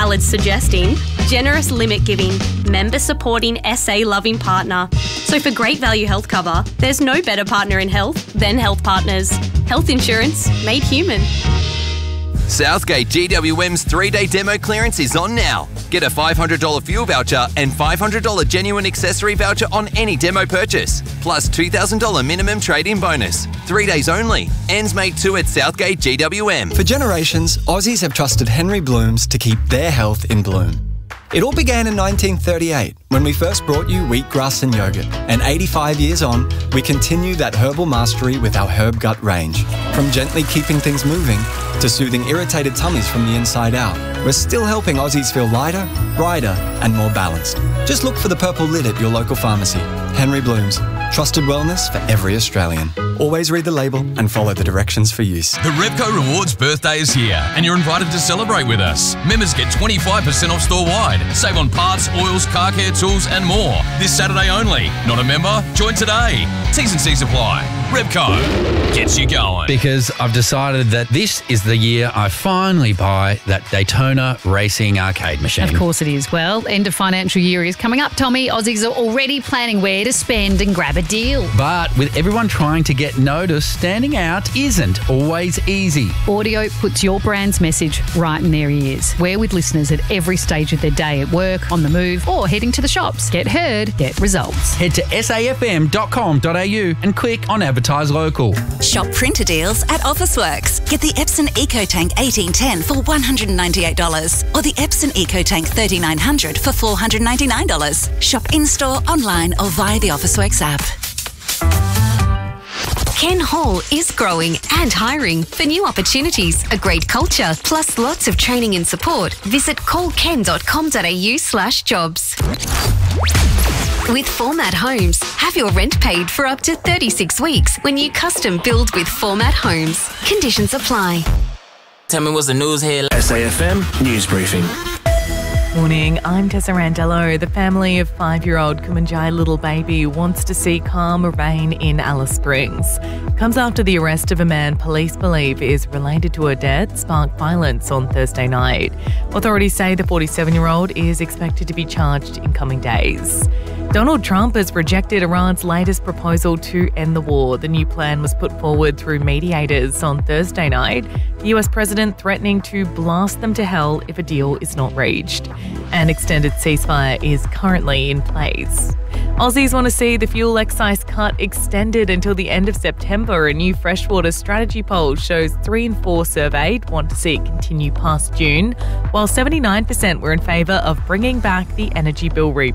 Ballard's suggesting, generous limit giving, member supporting, SA loving partner. So for great value health cover, there's no better partner in health than Health Partners. Health insurance made human. Southgate GWM's 3-day demo clearance is on now. Get a $500 fuel voucher and $500 genuine accessory voucher on any demo purchase, plus $2,000 minimum trade-in bonus. 3 days only. Ends May 2 at Southgate GWM. For generations, Aussies have trusted Henry Blooms to keep their health in bloom. It all began in 1938 when we first brought you wheatgrass and yogurt. And 85 years on, we continue that herbal mastery with our Herb Gut range. From gently keeping things moving to soothing irritated tummies from the inside out, we're still helping Aussies feel lighter, brighter and more balanced. Just look for the purple lid at your local pharmacy. Henry Blooms. Trusted wellness for every Australian. Always read the label and follow the directions for use. The Repco Rewards birthday is here and you're invited to celebrate with us. Members get 25% off store-wide. Save on parts, oils, car care tools and more. This Saturday only. Not a member? Join today. T's and C's apply. Repco gets you going. Because I've decided that this is the year I finally buy that Daytona Racing arcade machine. Of course it is. Well, end of financial year is coming up, Tommy. Aussies are already planning where to spend and grab a deal. But with everyone trying to get noticed, standing out isn't always easy. Audio puts your brand's message right in their ears. We're with listeners at every stage of their day, at work, on the move, or heading to the shops. Get heard, get results. Head to safm.com.au and click on Advertise Local. Shop printer deals at Officeworks. Get the Epson EcoTank 1810 for $198 or the Epson EcoTank 3900 for $499. Shop in-store, online or via the Officeworks app. Ken Hall is growing and hiring for new opportunities, a great culture, plus lots of training and support. Visit callken.com.au/jobs. With Format Homes, have your rent paid for up to 36 weeks when you custom build with Format Homes. Conditions apply. Tell me what's the news here. SAFM News Briefing. Morning, I'm Tessa Randello. The family of 5-year-old Kumanjai little baby wants to see calm reign in Alice Springs. Comes after the arrest of a man police believe is related to her death sparked violence on Thursday night. Authorities say the 47-year-old is expected to be charged in coming days. Donald Trump has rejected Iran's latest proposal to end the war. The new plan was put forward through mediators on Thursday night, the US president threatening to blast them to hell if a deal is not reached. An extended ceasefire is currently in place. Aussies want to see the fuel excise cut extended until the end of September. A new freshwater strategy poll shows 3 in 4 surveyed want to see it continue past June, while 79% were in favour of bringing back the energy bill rebate.